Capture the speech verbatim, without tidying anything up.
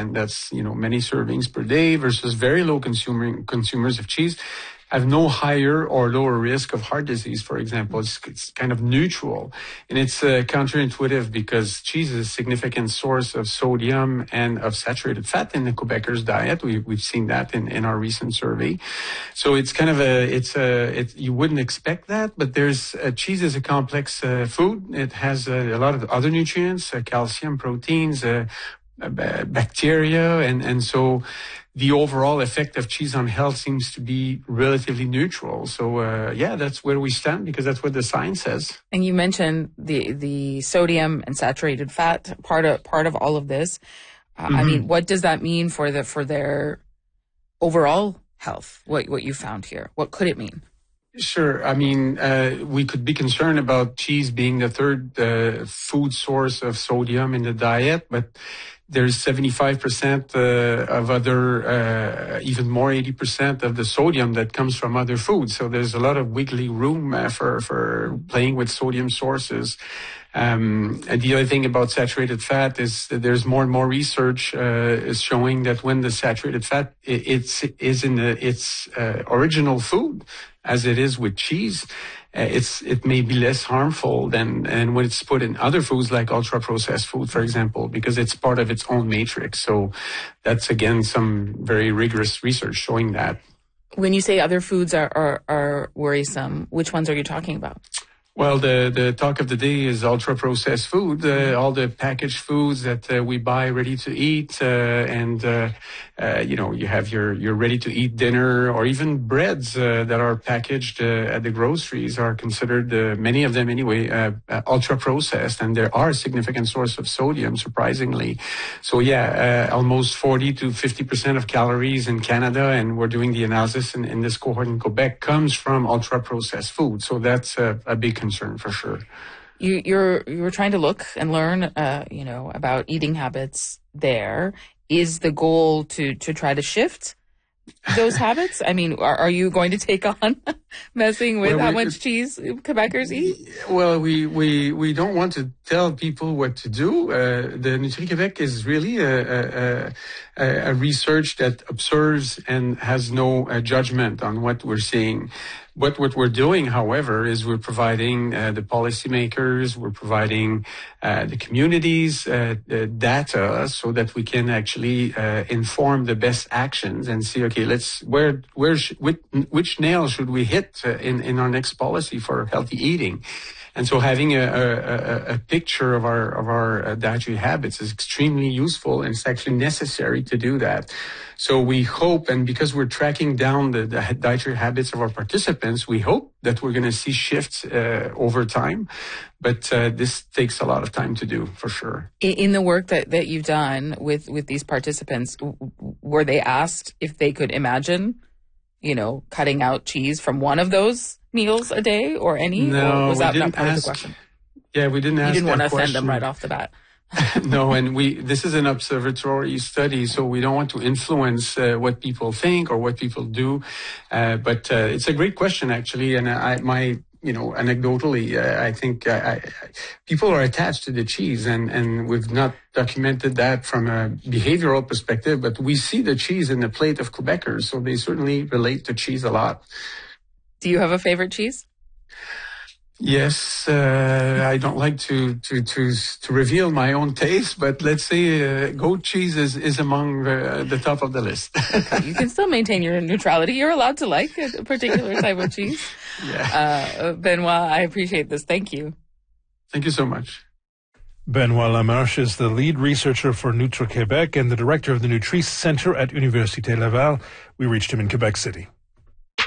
and that's, you know, many servings per day versus very low consuming consumers of cheese have no higher or lower risk of heart disease, for example. It's, it's kind of neutral. And it's uh, counterintuitive because cheese is a significant source of sodium and of saturated fat in the Quebecers' diet. We, we've seen that in, in our recent survey. So it's kind of a, it's a, it, you wouldn't expect that, but there's, uh, cheese is a complex uh, food. It has uh, a lot of other nutrients, uh, calcium, proteins, uh, bacteria, and, and so the overall effect of cheese on health seems to be relatively neutral. So, uh, yeah, that's where we stand because that's what the science says. And you mentioned the, the sodium and saturated fat part of, part of all of this. Uh, mm-hmm. I mean, what does that mean for the, for their overall health? What, what you found here? What could it mean? Sure. I mean, uh, we could be concerned about cheese being the third uh, food source of sodium in the diet, but there's seventy-five percent uh, of other, uh, even more eighty percent of the sodium that comes from other foods. So there's a lot of wiggly room uh, for, for playing with sodium sources. Um, and the other thing about saturated fat is that there's more and more research uh, is showing that when the saturated fat it, it's is in the, its uh, original food, as it is with cheese, uh, it's it may be less harmful than and when it's put in other foods like ultra processed food, for example, because it's part of its own matrix. So that's again some very rigorous research showing that. When you say other foods are are, are worrisome, which ones are you talking about? Well, the, the talk of the day is ultra-processed food, uh, all the packaged foods that uh, we buy ready to eat, uh, and, uh, uh, you know, you have your, your ready-to-eat dinner, or even breads uh, that are packaged uh, at the groceries are considered, uh, many of them anyway, uh, uh, ultra-processed, and there are a significant source of sodium, surprisingly. So, yeah, uh, almost forty to fifty percent of calories in Canada, and we're doing the analysis in, in this cohort in Quebec, comes from ultra-processed food. So that's a, a big concern for sure. You, you're you're trying to look and learn, uh, you know, about eating habits. There is the goal to to try to shift those habits. I mean, are, are you going to take on messing with well, how we, much cheese Quebecers eat? Well, we we we don't want to tell people what to do. Uh, the Nutri-Québec is really a, a, a, a research that observes and has no uh, judgment on what we're seeing. What what we're doing, however, is we're providing uh, the policymakers, we're providing uh, the communities uh, the data so that we can actually uh, inform the best actions and see, okay, let's where where sh- which, which nail should we hit uh, in in our next policy for healthy eating. And so having a, a, a picture of our of our uh, dietary habits is extremely useful, and it's actually necessary to do that. So we hope, and because we're tracking down the, the dietary habits of our participants, we hope that we're going to see shifts uh, over time. But uh, this takes a lot of time to do, for sure. In the work that, that you've done with, with these participants, were they asked if they could imagine, you know, cutting out cheese from one of those meals a day or any? No, or was that we not didn't part ask, of the question? Yeah, we didn't ask You didn't that want to question. offend them right off the bat. No, and we this is an observatory study, so we don't want to influence uh, what people think or what people do. Uh, but uh, it's a great question, actually, and I my you know anecdotally, uh, I think uh, I, people are attached to the cheese, and and we've not documented that from a behavioral perspective, but we see the cheese in the plate of Quebecers, so they certainly relate to cheese a lot. Do you have a favorite cheese? Yes, uh, I don't like to, to, to, to reveal my own taste, but let's say uh, goat cheese is, is among uh, the top of the list. Okay, you can still maintain your neutrality. You're allowed to like a particular type of cheese. Yeah. Uh, Benoit, I appreciate this. Thank you. Thank you so much. Benoit Lamarche is the lead researcher for Nutri-Québec and the director of the Nutri Center at Université Laval. We reached him in Quebec City.